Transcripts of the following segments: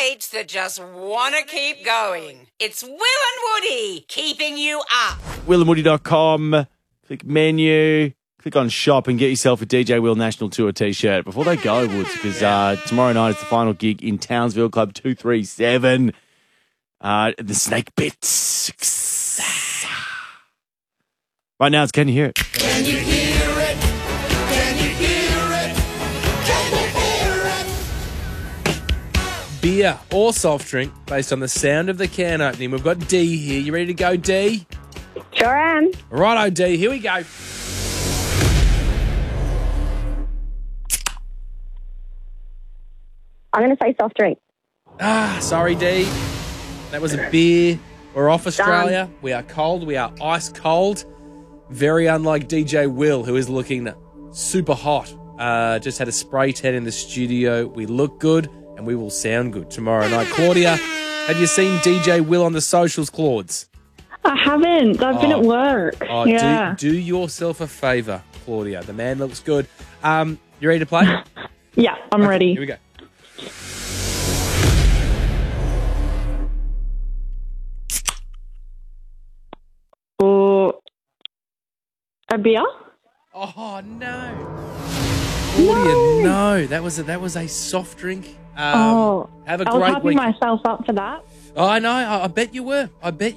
mates that just want to keep going. It's Will and Woody keeping you up. WillandWoody.com. Click menu. Click on shop and get yourself a DJ Will National Tour t-shirt. Before they go, Woods, because tomorrow night is the final gig in Townsville Club 237. The Snake Bits. Right now, it's Can You Hear It? Can you hear it? Can you hear it? Can you hear it? Beer or soft drink based on the sound of the can opening. We've got D here. You ready to go, D? Sure am. Righto, D. Here we go. I'm going to say soft drink. Sorry, D. That was a beer. We're off Australia. We are cold. We are ice cold. Very unlike DJ Will, who is looking super hot. Just had a spray tan in the studio. We look good and we will sound good tomorrow night. Claudia, have you seen DJ Will on the socials, Claudes? I haven't. I've been at work. Do yourself a favour, Claudia. The man looks good. You ready to play? Yeah, I'm ready. Here we go. Or a beer? Oh, no. Claudia, no. That was a soft drink. Have a I was great hyping week. myself up for that. Oh, I know. I bet you were.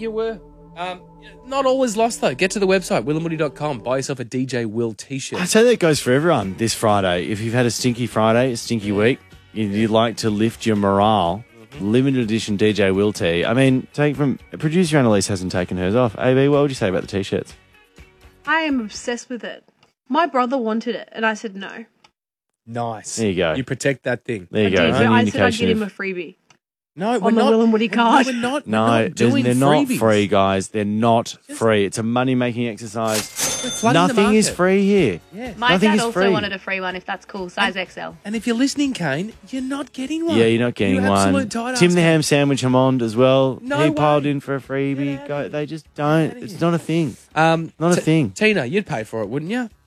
Not always lost, though. Get to the website, willandwoody.com. Buy yourself a DJ Will t-shirt. I tell you that goes for everyone this Friday. If you've had a stinky Friday, a stinky week, you'd like to lift your morale, limited edition DJ Will tee. I mean, producer Annalise hasn't taken hers off. AB, what would you say about the t-shirts? I am obsessed with it. My brother wanted it, and I said no. Nice. There you go. You protect that thing. There you go. I said I'd get him a freebie. No, on the Will and Woody card. No, we're not. No, they're not free, guys. They're not free. It's a money-making exercise. Nothing is free here. Yeah. My Nothing dad is also free. wanted a free one, if that's cool, size XL. And if you're listening, Kane, you're not getting one. Yeah, you're not getting You one. absolute tight-ass, Tim the Kane. Ham Sandwich Hammond as well. No he piled way. in for a freebie. Get Go, they just don't. It's not a thing. Not a thing. Tina, you'd pay for it, wouldn't you?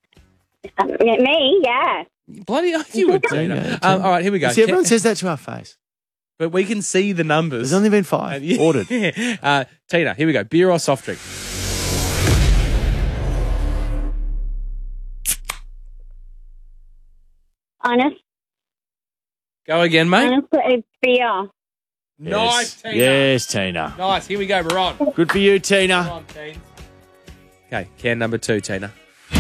Me, yeah. Bloody hell, you would, Tina. All right, here we go. See, everyone says that to our face. But we can see the numbers. There's only been 5 ordered. Tina, here we go. Beer or soft drink? Honest. Go again, mate. Honestly, beer. Nice, Tina. Yes, Tina. Nice. Here we go. We're on. Good for you, Tina. Come on, teens. Okay, can number 2, Tina.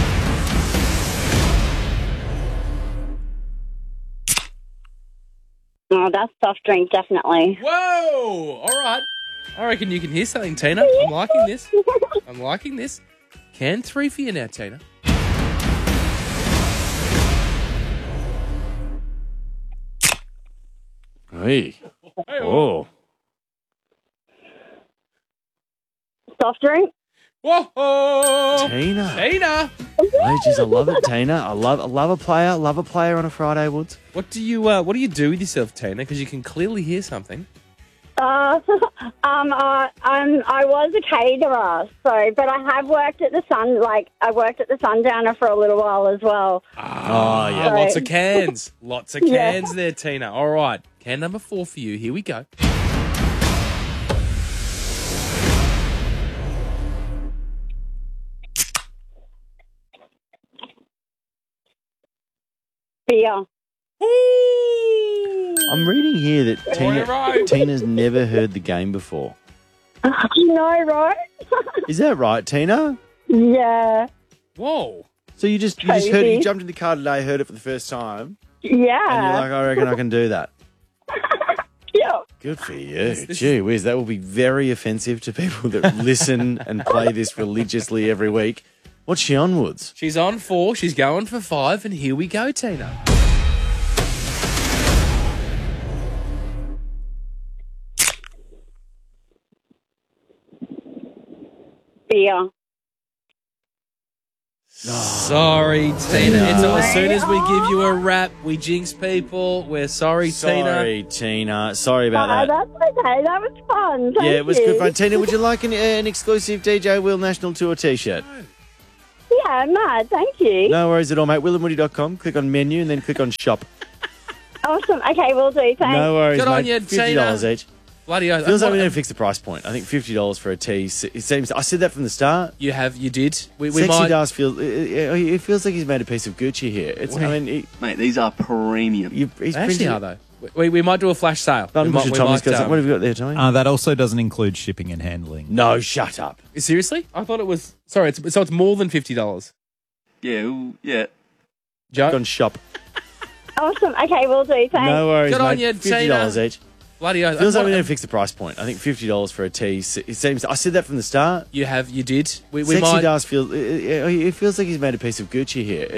Oh, that's soft drink, definitely. Whoa! All right. I reckon you can hear something, Tina. I'm liking this. I'm liking this. Can 3 for you now, Tina. Hey. Oh. Soft drink? Whoa! Tina. Tina! Oh, geez, I love it, Tina. I love a player. Love a player on a Friday, Woods. What do you do with yourself, Tina? Because you can clearly hear something. I was a caterer, but I have worked at the I worked at the Sundowner for a little while as well. Oh, yeah. So- Lots of cans. Lots of Yeah. cans there, Tina. All right. Can number 4 for you. Here we go. Beer. I'm reading here that right. Tina's never heard the game before. No, right? Is that right, Tina? Yeah. Whoa. So you just heard it, you jumped in the car today, heard it for the first time, and you're Yeah. like, I reckon I can do that. Yeah. Good for you. Gee whiz, that will be very offensive to people that listen and play this religiously every week. What's she on, Woods? She's on 4. She's going for 5. And here we go, Tina. Beer. Sorry, Tina. It's as soon as we give you a rap, we jinx people. We're sorry, Tina. Sorry, Tina. Sorry about that. That's okay. That was fun. Thank Yeah, it was you. good fun. Tina, would you like an exclusive DJ Will National Tour t-shirt? Yeah, mad. Thank you. No worries at all, mate. WillandWoody.com. Click on menu and then click on shop. Awesome. Okay, we'll do. Thanks. No worries, Good mate. on you, $50 Tina. each. Bloody oath. Feels like What- we need to fix the price point. I think $50 for a tee. It seems. I said that from the start. You did. We Sexy might. does feel. It feels like he's made a piece of Gucci here. It's. I mean, Mate, these are premium. he's They actually printed- are though. We might do a flash sale. We might, Tommy's got something. What have you got there, Tommy? That also doesn't include shipping and handling. No, shut up. Seriously? I thought it was. Sorry, so it's more than $50. Yeah, yeah. Joe? Gone shop. Awesome. Okay, we'll do. Thanks. No worries, Good mate. on you, $50 Tina. each. Bloody oath. Feels like we What- need to fix the price point. I think $50 for a tee. It seems. I said that from the start. You did. We Sexy might. does feel. It feels like he's made a piece of Gucci here.